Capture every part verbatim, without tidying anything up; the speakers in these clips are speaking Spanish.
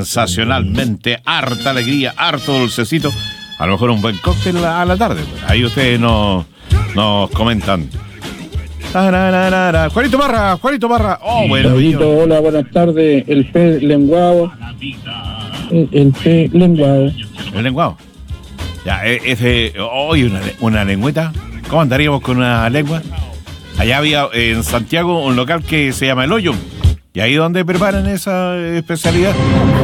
sensacionalmente, harta alegría, harto dulcecito. A lo mejor un buen cóctel a la tarde. Ahí ustedes nos, nos comentan. Juanito Barra, Juanito Barra. Oh, bueno. Saudito, hola, buenas tardes. El pez lenguado. El, el pez lenguado. El lenguado. Ya, ese. Hoy oh, una, una lengüeta. ¿Cómo andaríamos con una lengua? Allá había en Santiago un local que se llama El Hoyo. ¿Y ahí donde preparan esa especialidad?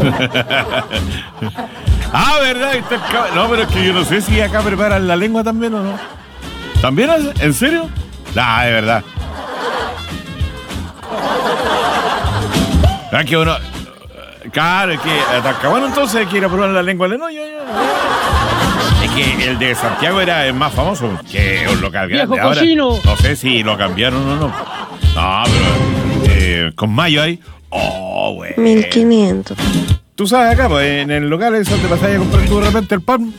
Ah, ¿verdad? No, pero es que yo no sé si acá preparan la lengua también o no. ¿También? ¿En serio? Ah, de verdad. Es que uno... Claro, es que Talcahuano entonces quiere probar la lengua de no, yo, yo. Es que el de Santiago era el más famoso que un local grande. ¡Viejo cochino! Ahora, no sé si lo cambiaron o no. No, pero eh, con mayo ahí. Oh, güey. mil quinientos. Tú sabes acá, pues en el local es donde pasas a comprar tú de repente el pan.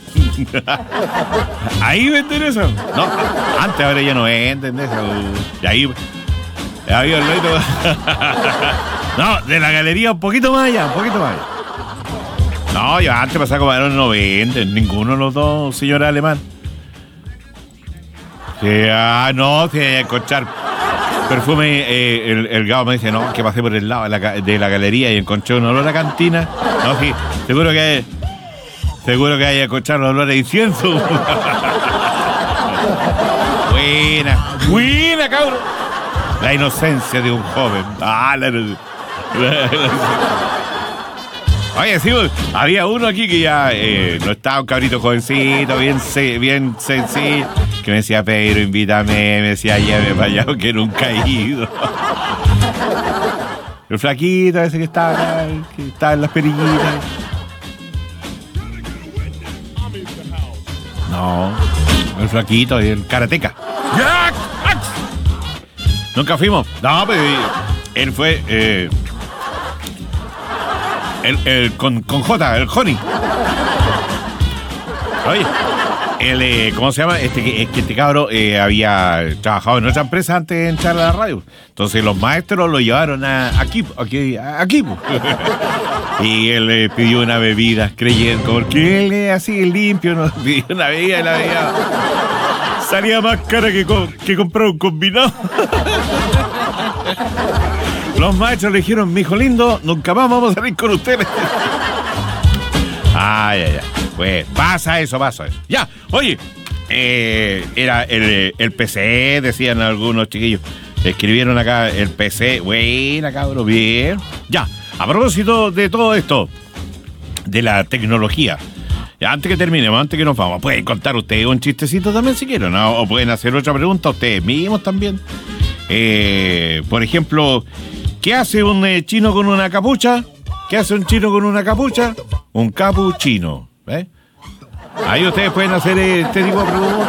Ahí venden eso. No, antes ahora ya no venden eso. Y ahí había el loito. No, de la galería un poquito más allá, un poquito más allá. No, yo antes pasaba a comer, no venden ninguno de los dos, señor alemán. Que, ah, no, se hay que encontrar perfume. Eh, el, el Gabo me dice, no, que pasé por el lado de la, de la galería y encontré un olor a cantina. No, sí, seguro que seguro que hay que encontrar un olor a incienso. Buena, buena, cabrón. La inocencia de un joven. Ah, la, la, la, Oye, sí, había uno aquí que ya eh, no estaba, un cabrito jovencito, bien, bien sencillo, que me decía, Pedro, invítame, me decía, llévame para allá, que nunca he ido. El flaquito ese que estaba acá, que estaba en las perillitas. No, el flaquito, el karateca. Nunca fuimos. No, pero él fue... Eh, El, el, con, con J, el Honey. Oye, el, eh, ¿cómo se llama? Este, este, este cabro eh, había trabajado en otra empresa antes de entrar a la radio. Entonces los maestros lo llevaron a, aquí, aquí, aquí. Y él le eh, pidió una bebida, creyendo, porque él es así limpio, ¿no? Pidió una bebida y la bebida salía más cara que, que comprar un combinado. Los maestros le dijeron, mijo lindo, nunca más vamos a salir con ustedes. Ay, ay, ay. Pues pasa eso, pasa eso. Ya, oye, eh, era el, el P C, decían algunos chiquillos. Escribieron acá el P C. Buena, cabrón, bien. Ya, a propósito de todo esto, de la tecnología. Ya, antes que terminemos, antes que nos vamos, pueden contar ustedes un chistecito también si quieren, ¿no? O pueden hacer otra pregunta ustedes mismos también. Eh, por ejemplo... ¿Qué hace un eh, chino con una capucha? ¿Qué hace un chino con una capucha? Un capuchino. ¿Eh? Ahí ustedes pueden hacer este tipo de preguntas.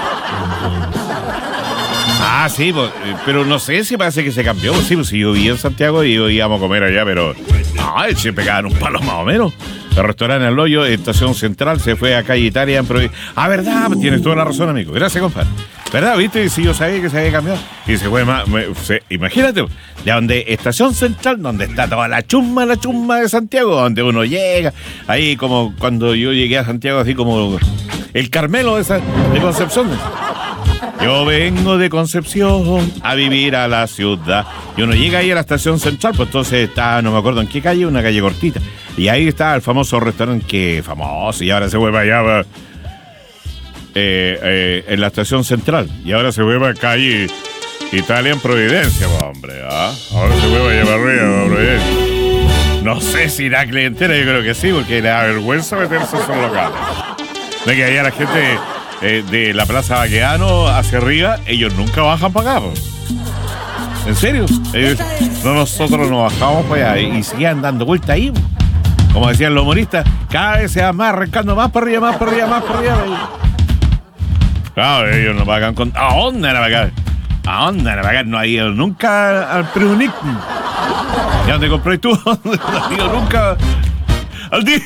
Ah, sí, pues, pero no sé si parece que se cambió. Sí, pues si yo vivía en Santiago y íbamos a comer allá, pero no, se pegaban un palo más o menos. El restaurante El Hoyo, Estación Central, se fue a Calle Italia en Providencia. Ah, verdad, tienes toda la razón, amigo. Gracias, compadre. ¿Verdad? ¿Viste? Si yo sabía que se había cambiado. Y se fue más. Me, se, imagínate, de donde Estación Central, donde está toda la chumba, la chumba de Santiago, donde uno llega. Ahí como cuando yo llegué a Santiago, así como el Carmelo de, esa, de Concepción. Yo vengo de Concepción a vivir a la ciudad. Y uno llega ahí a la Estación Central, pues entonces está, no me acuerdo en qué calle, una calle cortita. Y ahí está el famoso restaurante que famoso, y ahora se vuelve allá eh, eh, en la Estación Central. Y ahora se vuelve a calle Italia en Providencia, hombre. ¿Ah? Ahora se vuelve allá para arriba, a Providencia. No sé si la clientela, yo creo que sí, porque le da vergüenza meterse en esos locales. De que allá la gente eh, de la Plaza Baqueano hacia arriba, ellos nunca bajan para acá, pues. ¿En serio? Ellos, no, nosotros nos bajamos para allá y, y siguen dando vuelta ahí. Como decían los humoristas, cada vez se va más arrancando más para arriba, más para arriba, más para arriba. Claro, ellos no pagan con... ¿A dónde van a pagar? ¿A dónde van a pagar? No ha ido nunca al Preunic. ¿Y dónde compré tú? No ha ido nunca al día.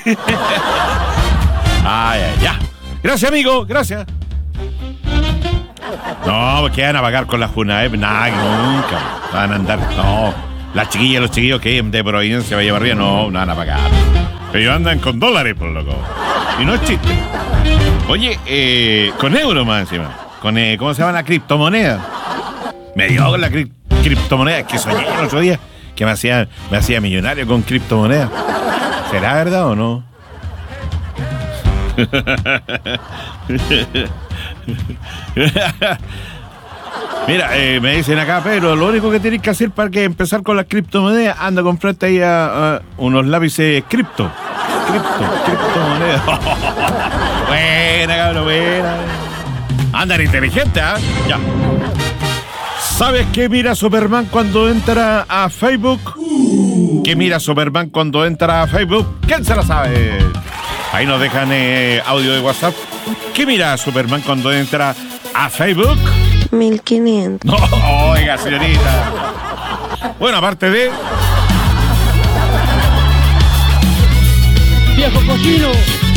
Ay, ay, ya. Gracias, amigo, gracias. No, porque van a pagar con la Junaep, nada, nunca. Van a andar, no. Las chiquillas, los chiquillos que de Providencia, Valle Barría, no, no van a pagar. Ellos andan con dólares, por loco. Y no es chiste. Oye, eh, con euros más encima. Con, eh, ¿cómo se llama la criptomoneda? Me dio con la cri- criptomoneda. Es que soñé el otro día que me hacía, me hacía millonario con criptomoneda. ¿Será verdad o no? Mira, eh, me dicen acá, pero lo único que tienes que hacer para que empezar con las criptomonedas, anda a comprarte ahí a, a unos lápices cripto. Cripto, criptomonedas. Buena, cabrón, buena. Andan inteligentes, ¿ah? ¿eh? Ya. ¿Sabes qué mira Superman cuando entra a Facebook? ¿Qué mira Superman cuando entra a Facebook? ¿Quién se la sabe? Ahí nos dejan eh, audio de WhatsApp. ¿Qué mira Superman cuando entra a Facebook? mil quinientos. No, oiga, señorita. Bueno, aparte de... ¡Viejo cochino!